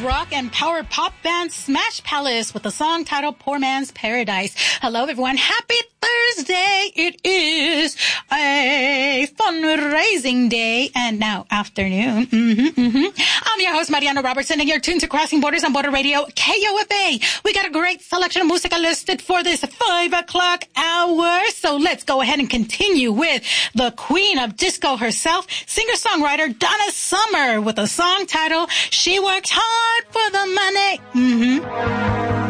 rock and power pop band Smash Palace with the song titled Poor Man's Paradise. Hello, everyone. Happy Thursday. It is a fundraising day and now afternoon. I'm your host, Mariana Robertson, and you're tuned to Crossing Borders on Border Radio, KOFA. We got a great selection of music listed for this 5 o'clock hour. So let's go ahead and continue with the queen of disco herself, singer-songwriter Donna Summer with a song titled She Works Hard for the Money.